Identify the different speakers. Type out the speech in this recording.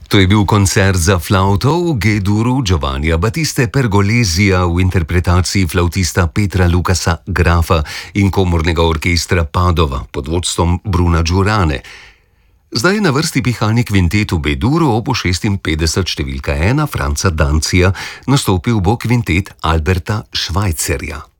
Speaker 1: To je bil koncert za flavto v G-duru Giovannija Battiste Pergolesija v interpretaciji flavtista Petra Lukasa Grafa in komornega orkestra Padova pod vodstvom Bruna Giurane. Zdaj je na vrsti pihalni kvintet v B-duru op. 56 številka 1 Franca Dancija, nastopil bo kvintet Alberta Schweitzerja.